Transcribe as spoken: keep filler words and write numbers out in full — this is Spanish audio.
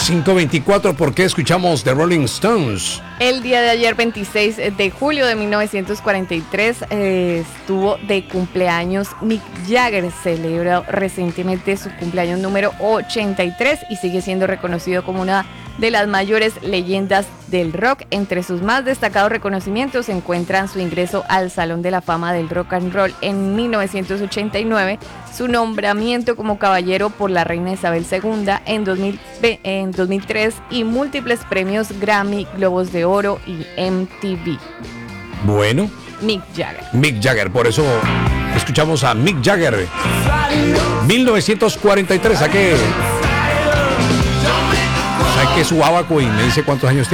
cinco veinticuatro, ¿por qué escuchamos The Rolling Stones? El día de ayer, veintiséis de julio de mil novecientos cuarenta y tres, eh, estuvo de cumpleaños Mick Jagger. Celebró recientemente su cumpleaños número ochenta y tres y sigue siendo reconocido como una de las mayores leyendas del rock. Entre sus más destacados reconocimientos se encuentran su ingreso al Salón de la Fama del Rock and Roll en mil novecientos ochenta y nueve, su nombramiento como caballero por la reina Isabel segunda en, dos mil, en dos mil tres y múltiples premios Grammy, Globos de Oro y M T V. Bueno, Mick Jagger. Mick Jagger, por eso escuchamos a Mick Jagger. mil novecientos cuarenta y tres, ¿a qué? ¿Sabe qué es su abaco? Y me dice cuántos años tiene.